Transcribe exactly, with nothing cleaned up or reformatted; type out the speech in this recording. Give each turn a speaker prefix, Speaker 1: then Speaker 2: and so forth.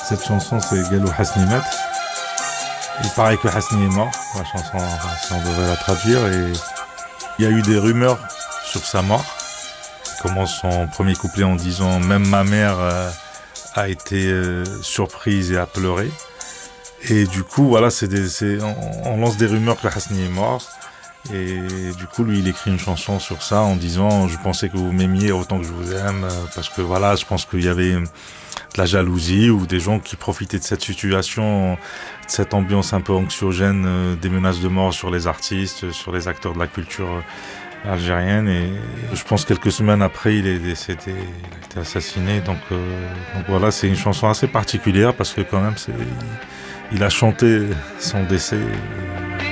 Speaker 1: Cette chanson, c'est Galou Hasnimet. Il paraît que Hasni est mort, la chanson, enfin, si on devrait la traduire. Et il y a eu des rumeurs sur sa mort. Il commence son premier couplet en disant « Même ma mère euh, a été euh, surprise et a pleuré ». Et du coup, voilà, c'est des, c'est, on, on lance des rumeurs que Hasni est mort. Et du coup, lui, il écrit une chanson sur ça en disant « Je pensais que vous m'aimiez autant que je vous aime ». Parce que voilà, je pense qu'il y avait de la jalousie ou des gens qui profitaient de cette situation, de cette ambiance un peu anxiogène, euh, des menaces de mort sur les artistes, sur les acteurs de la culture euh, algérienne. Et je pense quelques semaines après, il est décédé, il a été assassiné. Donc, euh, donc voilà, c'est une chanson assez particulière parce que quand même, c'est, il a chanté son décès.